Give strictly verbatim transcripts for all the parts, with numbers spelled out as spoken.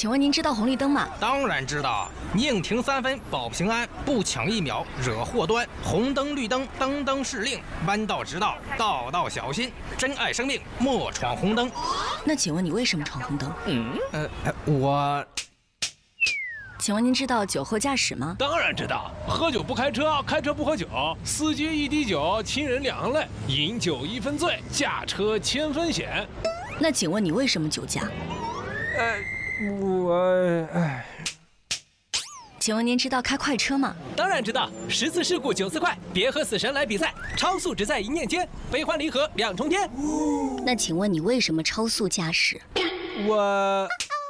请问您知道红绿灯吗？ 当然知道，宁停三分保平安，不抢一秒惹祸端。红灯绿灯，灯灯是令，弯道直道，道道小心。珍爱生命，莫闯红灯。 那请问你为什么闯红灯？ 嗯，呃，我。 请问您知道酒后驾驶吗？ 当然知道，喝酒不开车，开车不喝酒，司机一滴酒，亲人两泪，饮酒一分醉，驾车千分险。 那请问你为什么酒驾？ 呃，我唉。 请问您知道开快车吗？ 当然知道，十次事故九次快，别和死神来比赛，超速只在一念间，悲欢离合两重天。 那请问你为什么超速驾驶？ 我。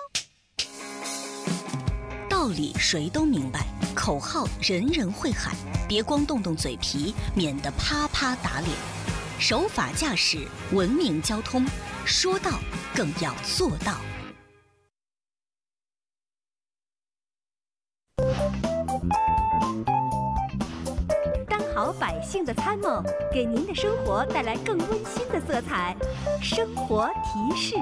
道理谁都明白，口号人人会喊，别光动动嘴皮，免得啪啪打脸。守法驾驶，文明交通，说到更要做到。 当好百姓的参谋，给您的生活带来更温馨的色彩。生活提示。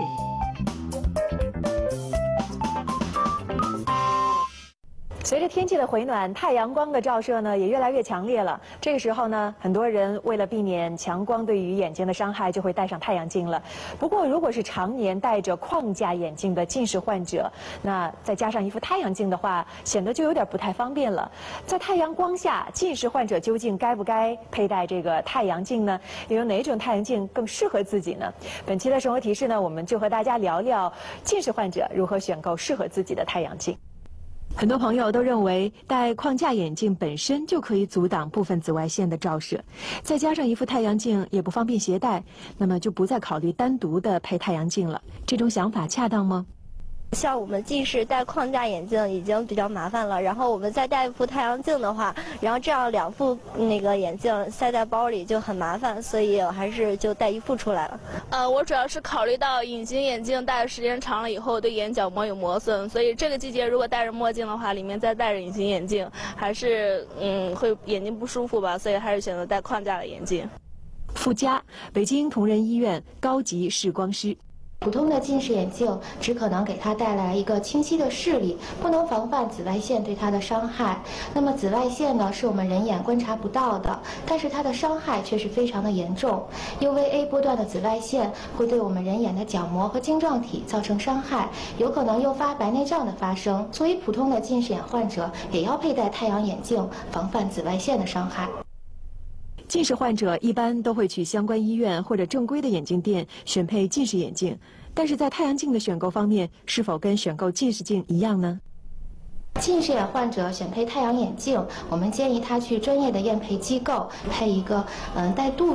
随着天气的回暖，太阳光的照射呢也越来越强烈了。这个时候呢，很多人为了避免强光对于眼睛的伤害，就会戴上太阳镜了。不过，如果是常年戴着框架眼镜的近视患者，那再加上一副太阳镜的话，显得就有点不太方便了。在太阳光下，近视患者究竟该不该佩戴这个太阳镜呢？又有哪种太阳镜更适合自己呢？本期的生活提示呢，我们就和大家聊聊近视患者如何选购适合自己的太阳镜。 很多朋友都认为戴框架眼镜本身就可以阻挡部分紫外线的照射，再加上一副太阳镜也不方便携带，那么就不再考虑单独的配太阳镜了。这种想法恰当吗？ 像我们近视戴框架眼镜已经比较麻烦了，然后我们再戴一副太阳镜的话，然后这样两副那个眼镜塞在包里就很麻烦，所以我还是就带一副出来了。 呃，我主要是考虑到隐形眼镜戴的时间长了以后对眼角膜有磨损，所以这个季节如果戴着墨镜的话，里面再戴着隐形眼镜，还是嗯会眼睛不舒服吧，所以还是选择戴框架的眼镜。 傅佳，北京同仁医院高级视光师。 普通的近视眼镜只可能给他带来一个清晰的视力，不能防范紫外线对他的伤害。那么紫外线呢，是我们人眼观察不到的，但是它的伤害却是非常的严重。U V A 波段的紫外线会对我们人眼的角膜和晶状体造成伤害，有可能诱发白内障的发生。所以，普通的近视眼患者也要佩戴太阳眼镜，防范紫外线的伤害。 近视患者一般都会去相关医院或者正规的眼镜店选配近视眼镜，但是在太阳镜的选购方面，是否跟选购近视镜一样呢？ 近视眼患者选配太阳眼镜，我们建议他去专业的验配机构配一个嗯带度